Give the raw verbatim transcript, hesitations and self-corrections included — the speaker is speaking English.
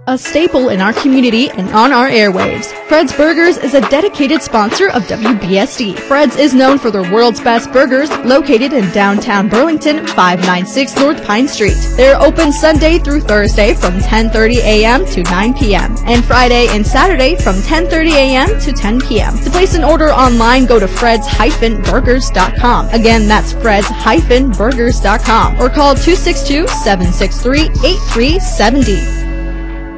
a staple in our community and on our airwaves. Fred's Burgers is a dedicated sponsor of W B S D. Fred's is known for their world's best burgers, located in downtown Burlington, five ninety-six North Pine Street. They're open Sunday through Thursday from ten thirty a m to nine p m and Friday and Saturday from ten thirty a m to ten p m To place an order online, go to freds dash burgers dot com. Again, that's freds dash burgers dot com or call two six two, seven six three, eight three seven zero.